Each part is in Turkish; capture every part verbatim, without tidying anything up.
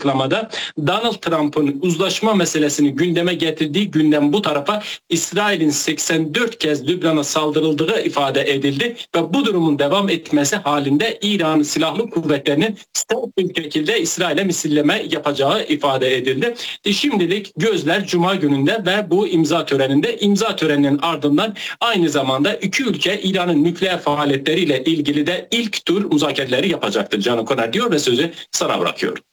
açıklamada Donald Trump'ın uzlaşma meselesini gündeme getirdiği günden bu tarafa İsrail'in seksen dört kez Lübnan'a saldırıldığı ifade edildi ve bu durumun devam etmesi halinde İran'ın silahlı kuvvetlerinin sert bir şekilde İsrail'e misilleme yapacağı ifade edildi. E şimdilik gözler Cuma gününde ve bu imza töreninde. İmza töreninin ardından aynı zamanda iki ülke İran'ın nükleer faaliyetleriyle ilgili de ilk tur müzakereleri yapacaktır Can Koner diyor ve sözü sana bırakıyorum.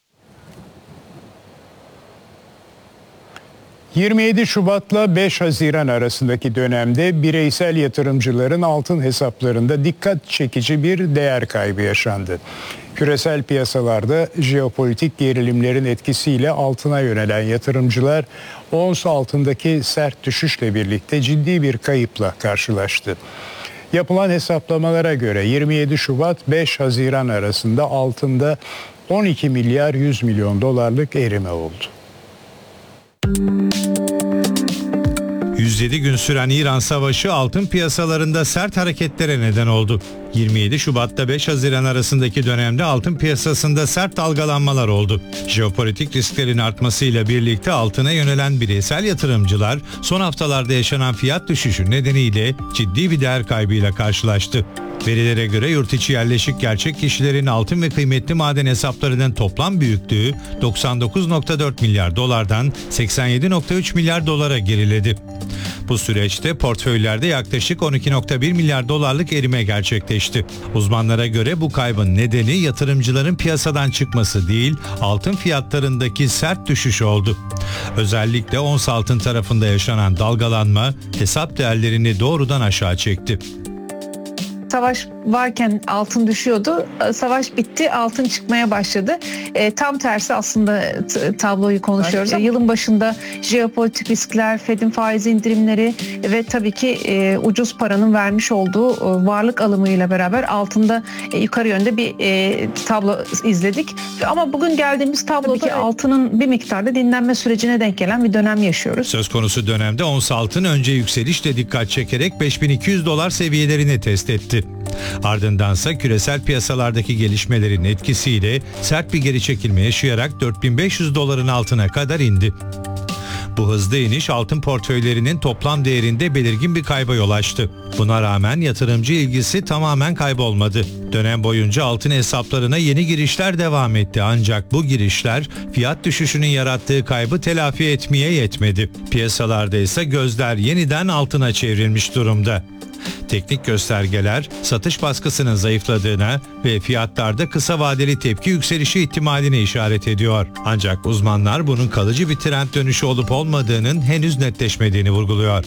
yirmi yedi Şubat'la beş Haziran arasındaki dönemde bireysel yatırımcıların altın hesaplarında dikkat çekici bir değer kaybı yaşandı. Küresel piyasalarda jeopolitik gerilimlerin etkisiyle altına yönelen yatırımcılar ons altındaki sert düşüşle birlikte ciddi bir kayıpla karşılaştı. Yapılan hesaplamalara göre yirmi yedi Şubat beş Haziran arasında altında on iki milyar yüz milyon dolarlık erime oldu. yüz yedi gün süren İran Savaşı altın piyasalarında sert hareketlere neden oldu. yirmi yedi Şubat'ta beş Haziran arasındaki dönemde altın piyasasında sert dalgalanmalar oldu. Jeopolitik risklerin artmasıyla birlikte altına yönelen bireysel yatırımcılar son haftalarda yaşanan fiyat düşüşü nedeniyle ciddi bir değer kaybıyla karşılaştı. Verilere göre yurt içi yerleşik gerçek kişilerin altın ve kıymetli maden hesaplarının toplam büyüklüğü doksan dokuz virgül dört milyar dolardan seksen yedi virgül üç milyar dolara geriledi. Bu süreçte portföylerde yaklaşık on iki virgül bir milyar dolarlık erime gerçekleşti. Uzmanlara göre bu kaybın nedeni yatırımcıların piyasadan çıkması değil, altın fiyatlarındaki sert düşüş oldu. Özellikle ons altın tarafında yaşanan dalgalanma hesap değerlerini doğrudan aşağı çekti. Savaş varken altın düşüyordu. Savaş bitti, altın çıkmaya başladı. E, tam tersi aslında t- tabloyu konuşuyoruz. E, yılın başında jeopolitik riskler, Fed'in faiz indirimleri ve tabii ki e, ucuz paranın vermiş olduğu e, varlık alımıyla beraber altında e, yukarı yönde bir e, tablo izledik. Ama bugün geldiğimiz tabloda ki altının bir miktarda dinlenme sürecine denk gelen bir dönem yaşıyoruz. Söz konusu dönemde ons altın önce yükselişle dikkat çekerek beş bin iki yüz dolar seviyelerini test etti. Ardındansa küresel piyasalardaki gelişmelerin etkisiyle sert bir geri çekilme yaşayarak dört bin beş yüz doların altına kadar indi. Bu hızlı iniş altın portföylerinin toplam değerinde belirgin bir kayba yol açtı. Buna rağmen yatırımcı ilgisi tamamen kaybolmadı. Dönem boyunca altın hesaplarına yeni girişler devam etti ancak bu girişler fiyat düşüşünün yarattığı kaybı telafi etmeye yetmedi. Piyasalarda ise gözler yeniden altına çevrilmiş durumda. Teknik göstergeler satış baskısının zayıfladığına ve fiyatlarda kısa vadeli tepki yükselişi ihtimaline işaret ediyor. Ancak uzmanlar bunun kalıcı bir trend dönüşü olup olmadığının henüz netleşmediğini vurguluyor.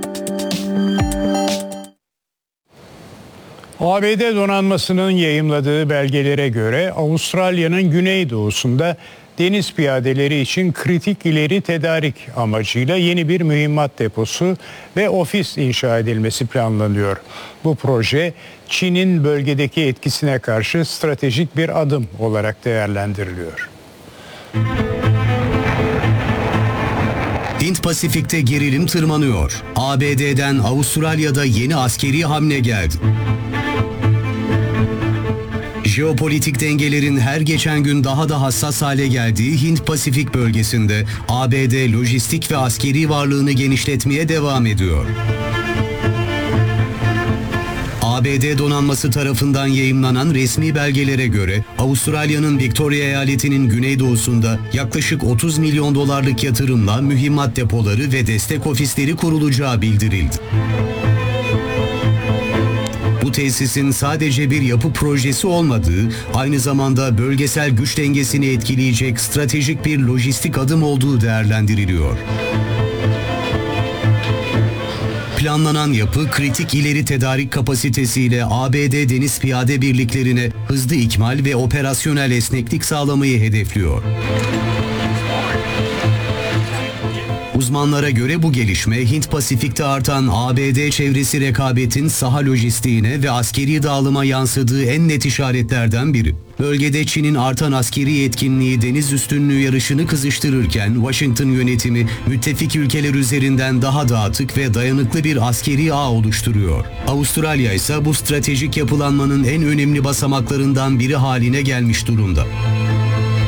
A B D donanmasının yayımladığı belgelere göre Avustralya'nın güneydoğusunda deniz piyadeleri için kritik ileri tedarik amacıyla yeni bir mühimmat deposu ve ofis inşa edilmesi planlanıyor. Bu proje Çin'in bölgedeki etkisine karşı stratejik bir adım olarak değerlendiriliyor. Hint-Pasifik'te gerilim tırmanıyor. A B D'den Avustralya'da yeni askeri hamle geldi. Jeopolitik dengelerin her geçen gün daha da hassas hale geldiği Hint-Pasifik bölgesinde A B D lojistik ve askeri varlığını genişletmeye devam ediyor. A B D donanması tarafından yayımlanan resmi belgelere göre Avustralya'nın Victoria eyaletinin güneydoğusunda yaklaşık otuz milyon dolarlık yatırımla mühimmat depoları ve destek ofisleri kurulacağı bildirildi. Bu tesisin sadece bir yapı projesi olmadığı, aynı zamanda bölgesel güç dengesini etkileyecek stratejik bir lojistik adım olduğu değerlendiriliyor. Planlanan yapı kritik ileri tedarik kapasitesiyle A B D deniz piyade birliklerine hızlı ikmal ve operasyonel esneklik sağlamayı hedefliyor. Uzmanlara göre bu gelişme Hint-Pasifik'te artan A B D çevresi rekabetin saha lojistiğine ve askeri dağılıma yansıdığı en net işaretlerden biri. Bölgede Çin'in artan askeri yetkinliği deniz üstünlüğü yarışını kızıştırırken Washington yönetimi müttefik ülkeler üzerinden daha dağıtık ve dayanıklı bir askeri ağ oluşturuyor. Avustralya ise bu stratejik yapılanmanın en önemli basamaklarından biri haline gelmiş durumda.